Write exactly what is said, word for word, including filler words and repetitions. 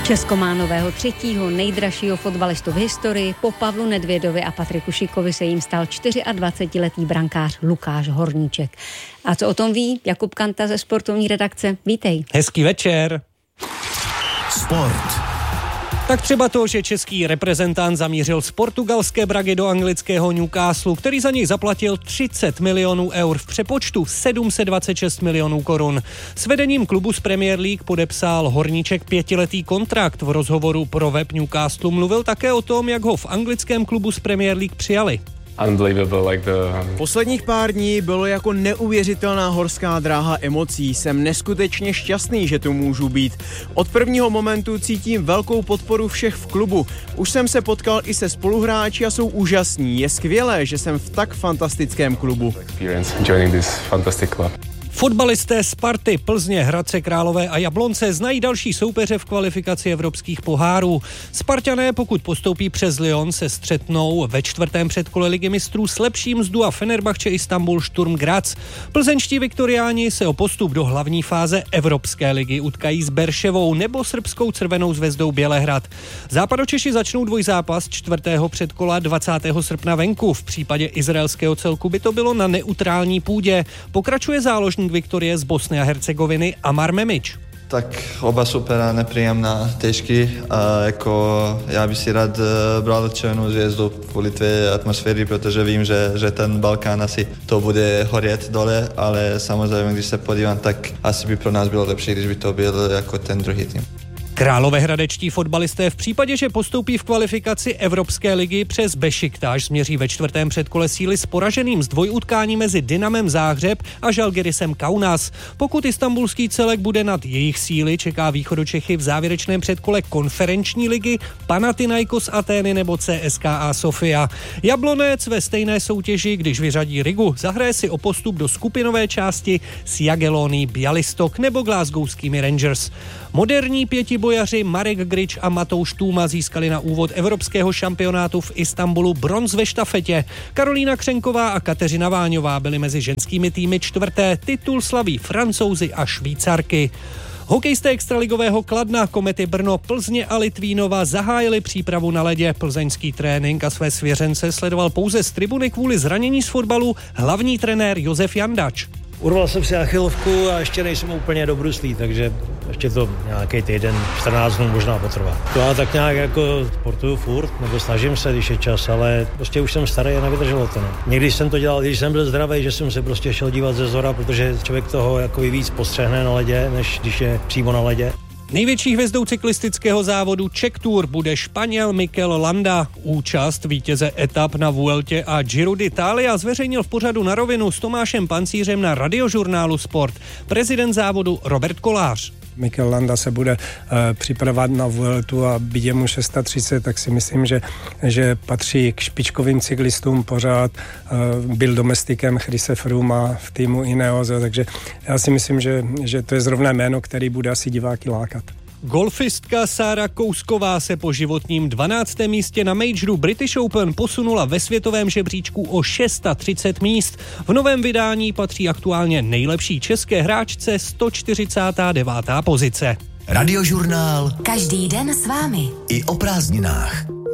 Česko má nového třetího nejdražšího fotbalistu v historii. Po Pavlu Nedvědovi a Patriku Šikovi se jim stal dvacetčtyřletý brankář Lukáš Horníček. A co o tom ví Jakub Kanta ze sportovní redakce? Vítej. Hezký večer. Sport. Tak třeba to, že český reprezentant zamířil z portugalské Bragy do anglického Newcastle, který za něj zaplatil třicet milionů eur, v přepočtu sedm set dvacet šest milionů korun. S vedením klubu z Premier League podepsal Horníček pětiletý kontrakt. V rozhovoru pro web Newcastle mluvil také o tom, jak ho v anglickém klubu z Premier League přijali. Posledních pár dní bylo jako neuvěřitelná horská dráha emocí. Jsem neskutečně šťastný, že tu můžu být. Od prvního momentu cítím velkou podporu všech v klubu. Už jsem se potkal i se spoluhráči a jsou úžasní. Je skvělé, že jsem v tak fantastickém klubu. Fotbalisté Sparty, Plzně, Hradce Králové a Jablonce znají další soupeře v kvalifikaci evropských pohárů. Sparťané, pokud postoupí přes Lyon, se střetnou ve čtvrtém předkole Ligy mistrů s lepším z dua Fenerbahce Istanbul Sturm Graz. Plzeňští viktoriáni se o postup do hlavní fáze Evropské ligy utkají s Berševou nebo srbskou Crvenou zvezdou Bělehrad. Západočeši začnou dvojzápas čtvrtého předkola dvacátého srpna venku. V případě izraelského celku by to bylo na neutrální půdě. Pokračuje záložník Viktorie z Bosny a Hercegoviny Amar Memič. Tak oba supera nepříjemná, těžký a jako já bych si rád bral červenou zvězdu kvůli té atmosféry, protože vím, že, že ten Balkán asi to bude horět dole, ale samozřejmě, když se podívám, tak asi by pro nás bylo lepší, když by to byl jako ten druhý tým. Královéhradečtí fotbalisté v případě, že postoupí v kvalifikaci Evropské ligy přes Bešiktáš, změří ve čtvrtém předkole síly s poraženým z dvojutkání mezi Dynamem Záhřeb a Žalgirisem Kaunas. Pokud istanbulský celek bude nad jejich síly, čeká Východočechy v závěrečném předkole konferenční ligy Panathinaikos Atény nebo C S K A Sofia. Jablonec ve stejné soutěži, když vyřadí Rigu, zahraje si o postup do skupinové části s Jagiellonií Białystok nebo glasgowskými Rangers. Moderní pětibojaři Marek Grič a Matouš Tůma získali na úvod evropského šampionátu v Istanbulu bronz ve štafetě. Karolína Křenková a Kateřina Váňová byly mezi ženskými týmy čtvrté. Titul slaví Francouzi a Švýcarky. Hokejisté extraligového Kladna, Komety Brno, Plzně a Litvínova zahájili přípravu na ledě. Plzeňský trénink a své svěřence sledoval pouze z tribuny kvůli zranění z fotbalu hlavní trenér Josef Jandač. Urval jsem si achilovku a ještě nejsem úplně dobruslý, takže ještě to nějaký týden, čtrnáct dnů možná potrvá. To já tak nějak jako sportuju furt, nebo snažím se, když je čas, ale prostě už jsem starý a nevydrželo to. Ne. Někdy jsem to dělal, když jsem byl zdravý, že jsem se prostě šel dívat ze zora, protože člověk toho jako víc postřehne na ledě, než když je přímo na ledě. Největší hvězdou cyklistického závodu Czech Tour bude Španěl Mikel Landa. Účast vítěze etap na Vueltě a Giro d'Italia zveřejnil v pořadu Na rovinu s Tomášem Pancířem na Radiožurnálu Sport prezident závodu Robert Kolář. Mikel Landa se bude uh, připravovat na Vueltu a byť je mu třicet šest, tak si myslím, že, že patří k špičkovým cyklistům pořád. Uh, byl domestikem Chrise Frooma v týmu Ineos, takže já si myslím, že, že to je zrovna jméno, který bude asi diváky lákat. Golfistka Sára Kousková se po životním dvanáctém místě na majoru British Open posunula ve světovém žebříčku o třicet šest míst. V novém vydání patří aktuálně nejlepší české hráčce sto čtyřicátá devátá pozice. Radiožurnál. Každý den s vámi. I o prázdninách.